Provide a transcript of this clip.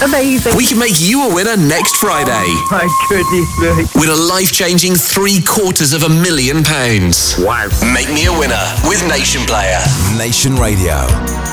Amazing. We can make you a winner next Friday. My goodness me. Win a life-changing £750,000. Wow. Make me a winner with Nation Player. Nation Radio.